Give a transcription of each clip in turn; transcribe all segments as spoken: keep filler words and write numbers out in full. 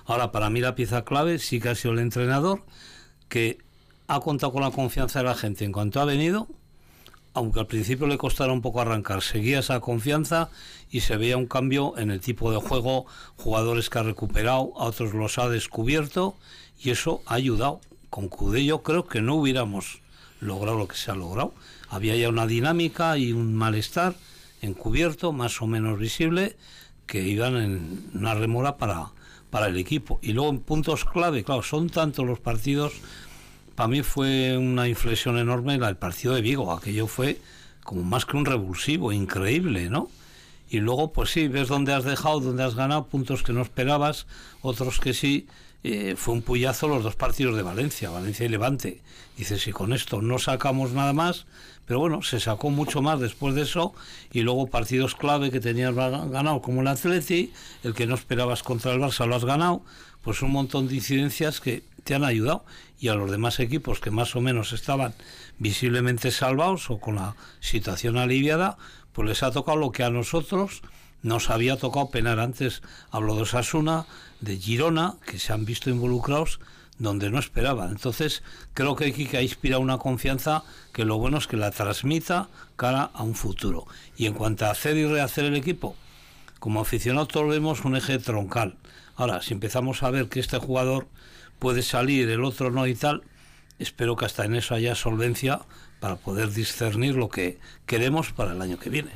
Ahora, para mí la pieza clave sí que ha sido el entrenador, que ha contado con la confianza de la gente en cuanto ha venido, aunque al principio le costara un poco arrancar, seguía esa confianza y se veía un cambio en el tipo de juego, jugadores que ha recuperado, a otros los ha descubierto, y eso ha ayudado. Con Coudet yo creo que no hubiéramos logrado lo que se ha logrado. Había ya una dinámica y un malestar encubierto, más o menos visible, que iban en una remora para, para el equipo. Y luego en puntos clave, claro, son tantos los partidos. Para mí fue una inflexión enorme el partido de Vigo. Aquello fue como más que un revulsivo, increíble, ¿no? Y luego, pues sí, ves dónde has dejado, dónde has ganado, puntos que no esperabas, otros que sí. Eh, fue un puyazo los dos partidos de Valencia, Valencia y Levante. Dices, si con esto no sacamos nada más, pero bueno, se sacó mucho más después de eso, y luego partidos clave que tenías ganado, como el Atleti, el que no esperabas contra el Barça lo has ganado, pues un montón de incidencias que te han ayudado, y a los demás equipos que más o menos estaban visiblemente salvados o con la situación aliviada, pues les ha tocado lo que a nosotros nos había tocado penar antes. Hablo de Osasuna, de Girona, que se han visto involucrados donde no esperaban. Entonces creo que aquí que ha inspirado una confianza que lo bueno es que la transmita cara a un futuro. Y en cuanto a hacer y rehacer el equipo, como aficionados todos vemos un eje troncal. Ahora, si empezamos a ver que este jugador puede salir, el otro no y tal, espero que hasta en eso haya solvencia para poder discernir lo que queremos para el año que viene.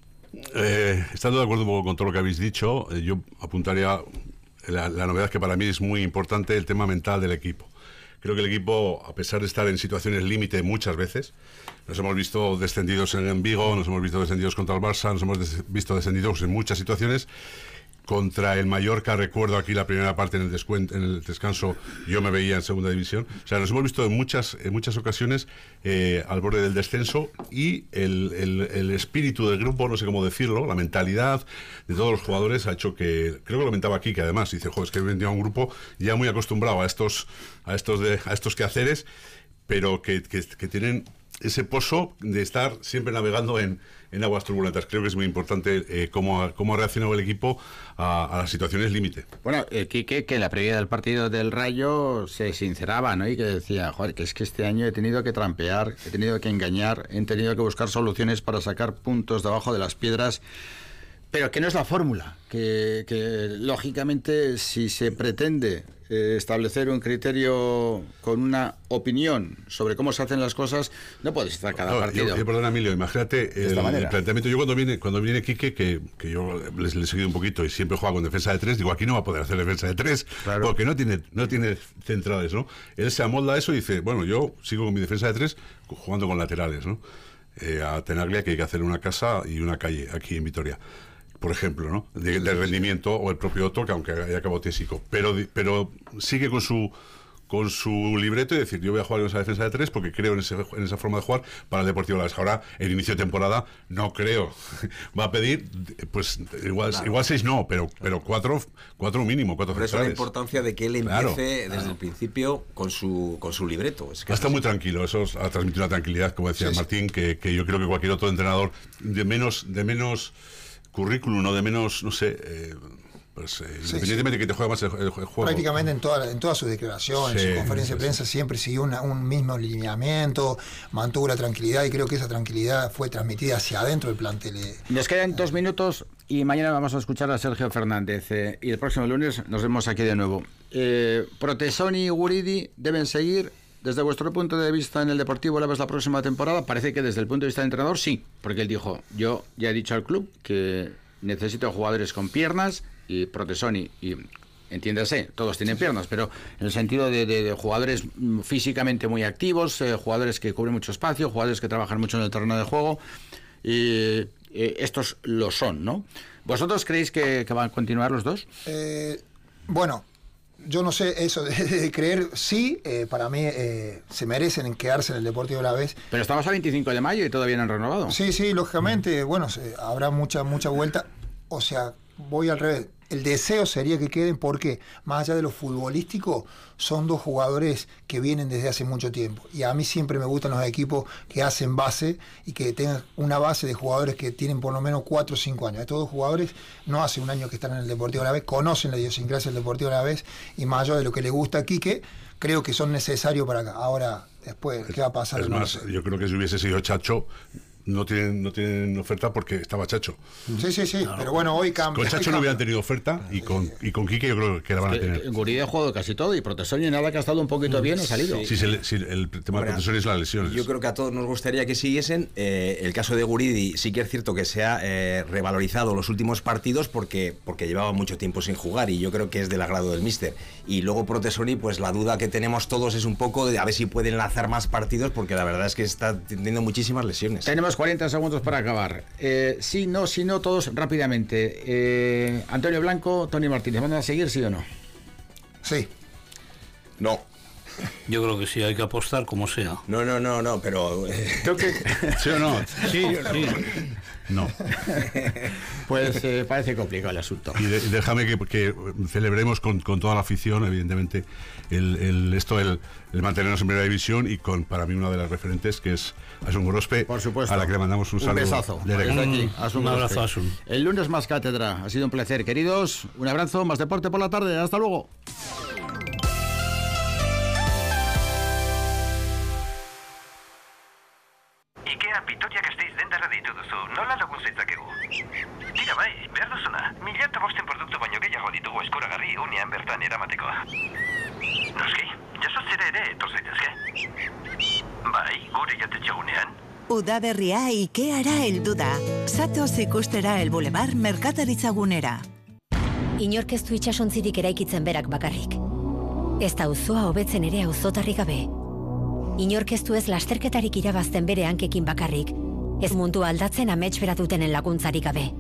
Eh, estando de acuerdo un poco con todo lo que habéis dicho, eh, yo apuntaría la, la novedad que para mí es muy importante, el tema mental del equipo. Creo que el equipo, a pesar de estar en situaciones límite muchas veces, nos hemos visto descendidos en, en Vigo, nos hemos visto descendidos contra el Barça, nos hemos des, visto descendidos en muchas situaciones. Contra el Mallorca, recuerdo aquí la primera parte en el, descuento, en el descanso, yo me veía en segunda división. O sea, nos hemos visto en muchas, en muchas ocasiones eh, al borde del descenso, y el, el, el espíritu del grupo, no sé cómo decirlo, la mentalidad de todos los jugadores ha hecho que, creo que lo comentaba aquí, que además dice, joder, es que he venido a un grupo ya muy acostumbrado a estos, a estos, de, a estos quehaceres, pero que, que, que tienen ese pozo de estar siempre navegando en, en aguas turbulentas. Creo que es muy importante eh, cómo, ha, cómo ha reaccionado el equipo a, a las situaciones límite. Bueno, eh, Quique, que en la previa del partido del Rayo se sinceraba, ¿no? Y que decía, joder, que es que este año he tenido que trampear, he tenido que engañar, he tenido que buscar soluciones para sacar puntos debajo de las piedras, pero que no es la fórmula, que, que lógicamente si se pretende eh, establecer un criterio con una opinión sobre cómo se hacen las cosas, no puedes estar cada no, partido. Yo, yo, perdona, Emilio, imagínate el, el planteamiento. Yo cuando viene cuando viene Quique, que, que yo les le he seguido un poquito y siempre juega con defensa de tres, digo, aquí no va a poder hacer defensa de tres, claro, porque no tiene no tiene centrales, ¿no? Él se amolda a eso y dice, bueno, yo sigo con mi defensa de tres jugando con laterales, ¿no? Eh, a Tenaglia, que hay que hacer una casa y una calle aquí en Vitoria, por ejemplo, ¿no? De, de rendimiento, o el propio Otto, que aunque haya acabado tésico, pero pero sigue con su con su libreto y decir, yo voy a jugar con esa defensa de tres porque creo en, ese, en esa forma de jugar para el Deportivo Alavés. Ahora, el inicio de temporada, no creo. Va a pedir, pues, igual, claro, igual seis no, pero, pero cuatro, cuatro mínimo, cuatro Por centrales. eso la importancia de que él empiece claro, desde claro. el principio con su con su libreto. Es que está es muy tranquilo, eso ha transmitido una tranquilidad, como decía sí, Martín, que, que yo creo que cualquier otro entrenador de menos, de menos currículum, no de menos, no sé... Eh, Pues, eh, sí, independientemente sí. de que te juegue más el, el juego. Prácticamente en, toda, en todas sus declaraciones, sí, en su conferencia sí, de prensa, sí. siempre siguió una, un mismo lineamiento, mantuvo la tranquilidad, y creo que esa tranquilidad fue transmitida hacia adentro del plantel. Nos quedan dos minutos y mañana vamos a escuchar a Sergio Fernández, eh, y el próximo lunes nos vemos aquí de nuevo. Eh, Protesoni y Guridi deben seguir. Desde vuestro punto de vista en el Deportivo Alavés la próxima temporada, parece que desde el punto de vista del entrenador sí, porque él dijo, yo ya he dicho al club que necesito jugadores con piernas, y Protesoni, y entiéndase, todos tienen piernas, pero en el sentido de, de, de jugadores físicamente muy activos, eh, jugadores que cubren mucho espacio, jugadores que trabajan mucho en el terreno de juego, y eh, estos lo son, ¿no? ¿Vosotros creéis que, que van a continuar los dos? Eh, bueno, yo no sé eso de, de creer, sí, eh, para mí eh, se merecen quedarse en el Deportivo Alavés. Pero estamos a veinticinco de mayo y todavía no han renovado. Sí, sí, lógicamente, bueno, se, habrá mucha, mucha vuelta, o sea, voy al revés. el deseo sería que queden porque, más allá de lo futbolístico, son dos jugadores que vienen desde hace mucho tiempo. Y a mí siempre me gustan los equipos que hacen base y que tengan una base de jugadores que tienen por lo menos cuatro o cinco años. Estos dos jugadores no hace un año que están en el Deportivo Alavés, conocen la idiosincrasia del Deportivo Alavés y más allá de lo que le gusta a Quique, creo que son necesarios para acá. Ahora, después, ¿qué va a pasar? Es no más, yo creo que si hubiese sido Chacho, no tienen, no tienen oferta porque estaba Chacho. Sí, sí, sí, claro. Pero bueno, hoy cambia. Con Chacho no hubieran tenido oferta y con, y con Quique yo creo que la van a tener. Guridi ha jugado casi todo y Protesoni nada que ha estado un poquito bien, ha salido. Sí, sí, sí, el, sí, el tema Ahora, de Protesoni es las lesiones. Yo creo que a todos nos gustaría que siguiesen. Eh, el caso de Guridi sí que es cierto que se ha eh, revalorizado los últimos partidos porque, porque llevaba mucho tiempo sin jugar y yo creo que es del agrado del míster. Y luego Protesoni, pues la duda que tenemos todos es un poco de a ver si puede enlazar más partidos porque la verdad es que está teniendo muchísimas lesiones. Tenemos cuarenta segundos para acabar. Eh, sí, no, sí, no, todos rápidamente. Eh, Antonio Blanco, Tony Martínez, ¿van a seguir, sí o no? Sí. No. Yo creo que sí, hay que apostar como sea. No, no, no, no, pero... Eh... Que... ¿Sí o no? Sí, sí. No. Pues eh, parece complicado el asunto. Y de, déjame que, que celebremos con, con toda la afición, evidentemente, el, el, esto, el, el mantenernos en primera división y con, para mí, una de las referentes, que es Asun Gorospe, por supuesto, a la que le mandamos un, un saludo. Besazo. Desde aquí. Un, un abrazo a Asun. El lunes más cátedra. Ha sido un placer, queridos. Un abrazo, más deporte por la tarde. Hasta luego. Ikea Vitoria-Gasteiz dendarra deitu duzu, nola lagun zaitzakegu? Tira bai, behar duzuna, mila eta bosten produktu baino gehiago ditugu eskuragarri unean bertan eramateko. Noski, jasotzera ere etor zaitezke. Bai, gure jatetxegunean. Udaberria Ikeara heldu da. Zatoz ikustera el Boulevard Merkataritzagunera. Inork ez du itsasontzirik eraikitzen berak bakarrik. Ez da auzoa hobetzen ere auzotarri gabe. Inork ez du ez lasterketarik irabazten bere hankekin bakarrik, ez mundu aldatzen amets bera dutenen laguntzarik gabe.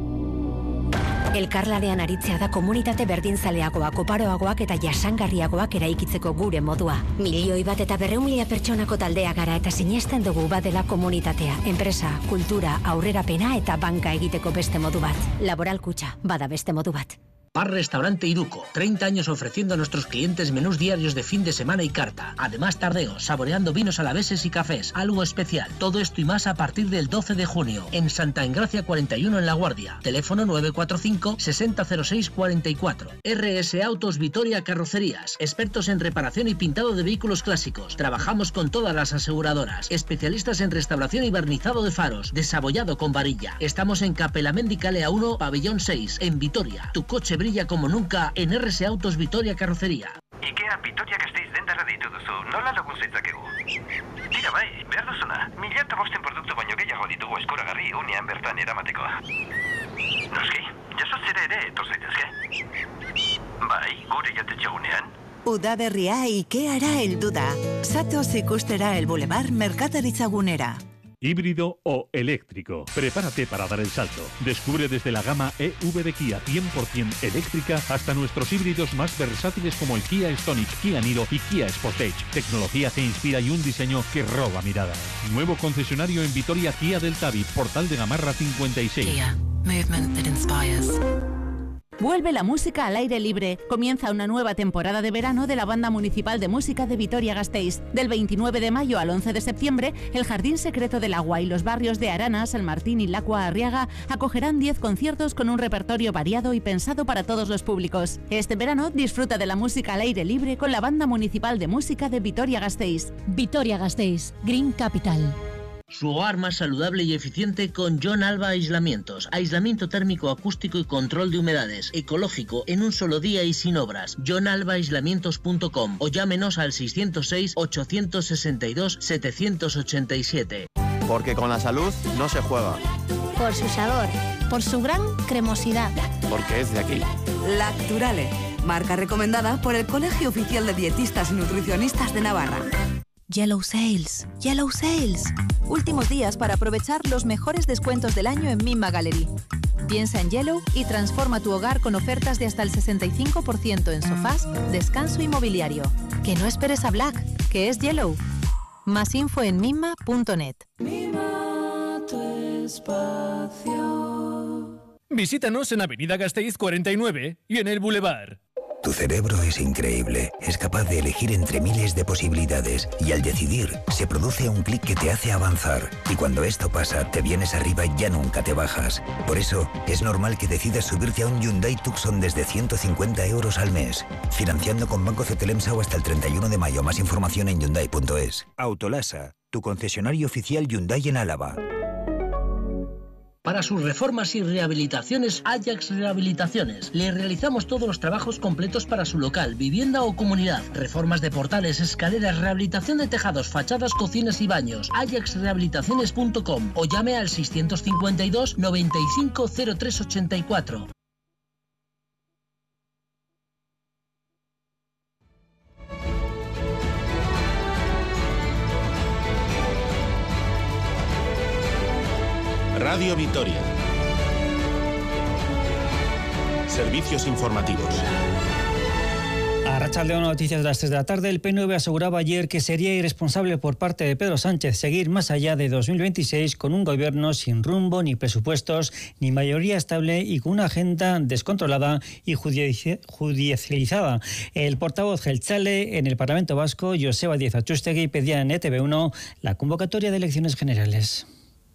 Elkarlanean aritzea da komunitate berdinzaleagoak, oparoagoak eta jasangarriagoak eraikitzeko gure modua. Milioi bat eta berreun mila pertsonako taldea gara eta sinesten dugu badela komunitatea, enpresa, kultura, aurrerapena eta banka egiteko beste modu bat. Laboral Kutxa, bada beste modu bat. Bar Restaurante Iruko, treinta años ofreciendo a nuestros clientes menús diarios de fin de semana y carta. Además tardeos, saboreando vinos alaveses y cafés, algo especial. Todo esto y más a partir del doce de junio, en Santa Engracia cuarenta y uno en La Guardia. Teléfono nueve cuatro cinco, sesenta cero seis cuarenta y cuatro. R S Autos Vitoria Carrocerías, expertos en reparación y pintado de vehículos clásicos. Trabajamos con todas las aseguradoras. Especialistas en restauración y barnizado de faros, desabollado con varilla. Estamos en Capelamendi Calea uno, Pabellón seis, en Vitoria. Tu coche brilla como nunca en R S Autos Vitoria Carrocería. Ikea Vitoria-Gasteiz dendarra deitu duzu, nola lagun zaitzakegu? Tira bai, behar duzuna, mila eta bosten produktu baino gehiago ditugu eskuragarri unean bertan eramateko. Noski, jasotzera ere etor zaitezke. Bai, gure jatetxegunean. Udaberria Ikeara heldu da. Zatoz ikustera el Boulevard Merkataritzagunera. Híbrido o eléctrico. Prepárate para dar el salto. Descubre desde la gama E V de Kia cien por ciento eléctrica hasta nuestros híbridos más versátiles como el Kia Stonic, Kia Niro y Kia Sportage. Tecnología que inspira y un diseño que roba miradas. Nuevo concesionario en Vitoria Kia del Tabi, Portal de Gamarra cincuenta y seis. Kia. Movement that inspires. Vuelve la música al aire libre. Comienza una nueva temporada de verano de la Banda Municipal de Música de Vitoria-Gasteiz. Del veintinueve de mayo al once de septiembre, el Jardín Secreto del Agua y los barrios de Arana, San Martín y Lacua Arriaga acogerán diez conciertos con un repertorio variado y pensado para todos los públicos. Este verano disfruta de la música al aire libre con la Banda Municipal de Música de Vitoria-Gasteiz. Vitoria-Gasteiz, Green Capital. Su hogar más saludable y eficiente con John Alba Aislamientos. Aislamiento térmico, acústico y control de humedades. Ecológico, en un solo día y sin obras. john alba aislamientos punto com o llámenos al seiscientos seis, ochocientos sesenta y dos, setecientos ochenta y siete. Porque con la salud no se juega. Por su sabor. Por su gran cremosidad. Porque es de aquí. Lacturale, marca recomendada por el Colegio Oficial de Dietistas y Nutricionistas de Navarra. Yellow Sales, Yellow Sales. Últimos días para aprovechar los mejores descuentos del año en Mimma Gallery. Piensa en Yellow y transforma tu hogar con ofertas de hasta el sesenta y cinco por ciento en sofás, descanso y mobiliario. Que no esperes a Black, que es Yellow. Más info en mimma punto net. Mima tu espacio. Visítanos en Avenida Gasteiz cuarenta y nueve y en el Boulevard. Tu cerebro es increíble, es capaz de elegir entre miles de posibilidades y al decidir se produce un clic que te hace avanzar y cuando esto pasa te vienes arriba y ya nunca te bajas. Por eso es normal que decidas subirte a un Hyundai Tucson desde ciento cincuenta euros al mes, financiando con Banco Cetelemsa o hasta el treinta y uno de mayo. Más información en hyundai punto es. Autolasa, tu concesionario oficial Hyundai en Álava. Para sus reformas y rehabilitaciones, Ajax Rehabilitaciones. Le realizamos todos los trabajos completos para su local, vivienda o comunidad. Reformas de portales, escaleras, rehabilitación de tejados, fachadas, cocinas y baños. ajax rehabilitaciones punto com o llame al seiscientos cincuenta y dos noventa y cinco cero tres ochenta y cuatro. Radio Vitoria. Servicios informativos. A Arratsaldeon, noticias de las tres de la tarde. El P N V aseguraba ayer que sería irresponsable por parte de Pedro Sánchez seguir más allá de dos mil veintiséis con un gobierno sin rumbo, ni presupuestos, ni mayoría estable y con una agenda descontrolada y judicializada. El portavoz jeltzale en el Parlamento Vasco, Joseba Díaz Atxustegui, pedía en E T V uno la convocatoria de elecciones generales.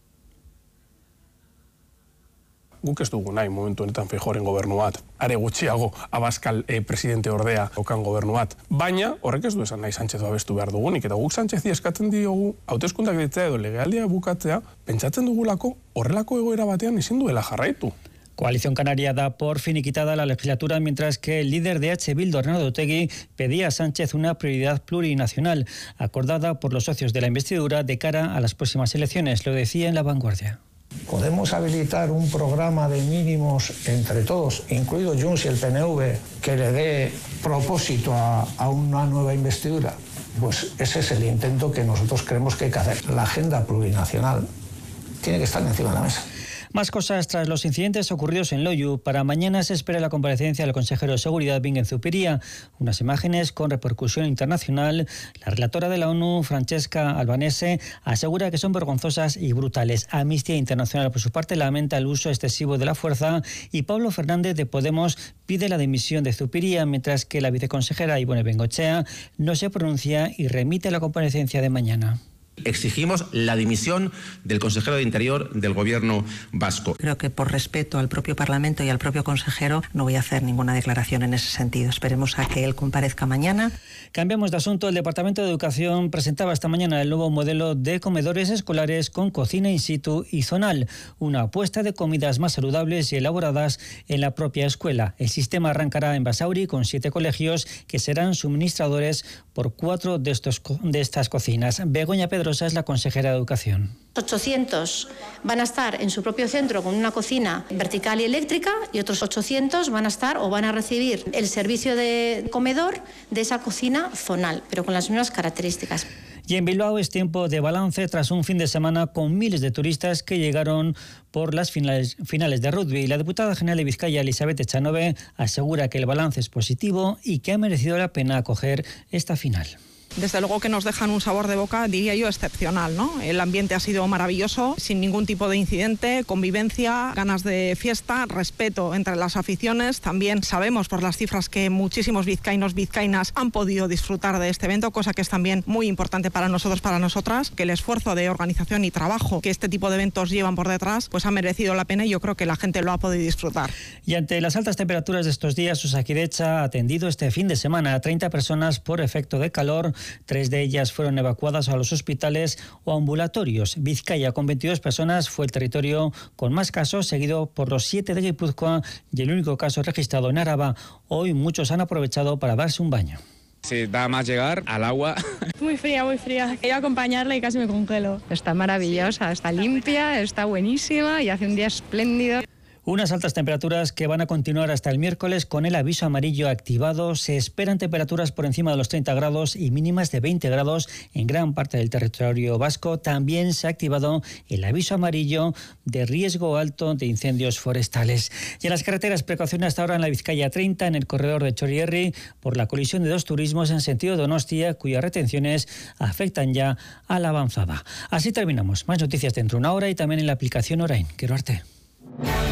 Guk ez dugu nahi momentu honetan Feijóoren gobernu bat, are gutxiago Abascal eh, presidente ordea okan gobernu bat. Baina, horrek ez du esan nahi Sánchez babestu behar dugunik, eta guk Sánchezi eskatzen diogu hauteskundeak deitzea edo legealdia bukatzea, pentsatzen dugulako horrelako egoera batean ezin duela jarraitu. Coalición Canaria da por finiquitada la legislatura, mientras que el líder de H. Bildu, Arnaldo Otegi, pedía a Sánchez una prioridad plurinacional, acordada por los socios de la investidura de cara a las próximas elecciones. Lo decía en La Vanguardia. Podemos habilitar un programa de mínimos entre todos, incluido Junts y el P N V, que le dé propósito a, a una nueva investidura. Pues ese es el intento que nosotros creemos que hay que hacer. La agenda plurinacional tiene que estar encima de la mesa. Más cosas tras los incidentes ocurridos en Loiu. Para mañana se espera la comparecencia del consejero de Seguridad, Bingen Zupiria. Unas imágenes con repercusión internacional. La relatora de la ONU, Francesca Albanese, asegura que son vergonzosas y brutales. Amnistía Internacional, por su parte, lamenta el uso excesivo de la fuerza y Pablo Fernández de Podemos pide la dimisión de Zupiria, mientras que la viceconsejera Ibone Bengoechea no se pronuncia y remite la comparecencia de mañana. Exigimos la dimisión del consejero de Interior del Gobierno vasco. Creo que por respeto al propio Parlamento y al propio consejero no voy a hacer ninguna declaración en ese sentido. Esperemos a que él comparezca mañana. Cambiamos de asunto. El Departamento de Educación presentaba esta mañana el nuevo modelo de comedores escolares con cocina in situ y zonal, una apuesta de comidas más saludables y elaboradas en la propia escuela. El sistema arrancará en Basauri con siete colegios que serán suministradores por cuatro de, estos, de estas cocinas. Begoña Pedro es la consejera de Educación. ochocientos van a estar en su propio centro con una cocina vertical y eléctrica y otros ochocientos van a estar o van a recibir el servicio de comedor de esa cocina zonal, pero con las mismas características. Y en Bilbao es tiempo de balance tras un fin de semana con miles de turistas que llegaron por las finales, finales de rugby. La diputada general de Vizcaya, Elizabeth Echanove, asegura que el balance es positivo y que ha merecido la pena acoger esta final. Desde luego que nos dejan un sabor de boca, diría yo, excepcional, ¿no? El ambiente ha sido maravilloso, sin ningún tipo de incidente, convivencia, ganas de fiesta, respeto entre las aficiones. También sabemos por las cifras que muchísimos vizcaínos, vizcaínas han podido disfrutar de este evento, cosa que es también muy importante para nosotros, para nosotras, que el esfuerzo de organización y trabajo que este tipo de eventos llevan por detrás, pues ha merecido la pena y yo creo que la gente lo ha podido disfrutar. Y ante las altas temperaturas de estos días, Osakidetza ha atendido este fin de semana a treinta personas por efecto de calor. Tres de ellas fueron evacuadas a los hospitales o ambulatorios. Vizcaya, con veintidós personas, fue el territorio con más casos, seguido por los siete de Guipúzcoa y el único caso registrado en Araba. Hoy muchos han aprovechado para darse un baño. Sí, da más llegar al agua. Muy fría, muy fría. Quería acompañarla y casi me congelo. Está maravillosa, está limpia, está buenísima y hace un día espléndido. Unas altas temperaturas que van a continuar hasta el miércoles con el aviso amarillo activado. Se esperan temperaturas por encima de los treinta grados y mínimas de veinte grados en gran parte del territorio vasco. También se ha activado el aviso amarillo de riesgo alto de incendios forestales. Y en las carreteras, precaución hasta ahora en la Vizcaya treinta, en el corredor de Txorierri, por la colisión de dos turismos en sentido Donostia, cuyas retenciones afectan ya a la avanzada. Así terminamos. Más noticias dentro de una hora y también en la aplicación Orain. Quiero arte.